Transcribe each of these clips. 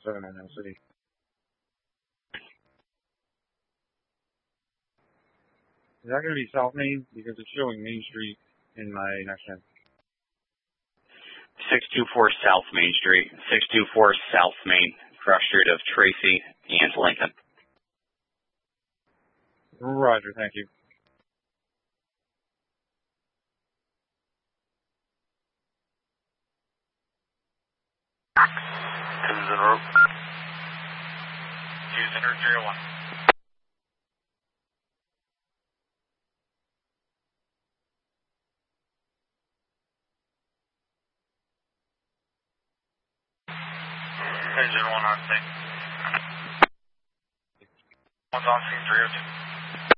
City. Is that going to be South Main? Because it's showing Main Street in my next gen. 624 South Main Street. 624 South Main, cross street of Tracy and Lincoln. Roger, thank you. Cruising rope. Using her 301. Engine 1 on scene. 1's on scene 302.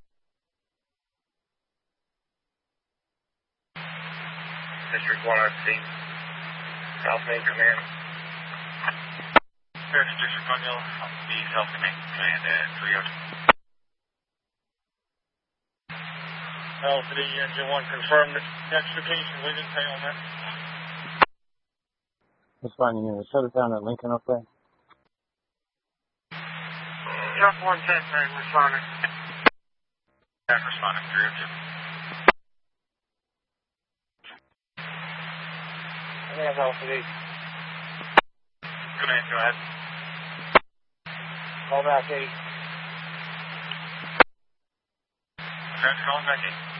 District 1 on scene. South Main Command. District 1, you'll be South Main Command at 302. LCD Engine 1 confirm the next location. We didn't pay on that. That's fine, you know, shut it down at Lincoln up there. Just 110, responding. Responding 302. I think that's LCD. Command, go ahead. Call back 8. Calling back 8.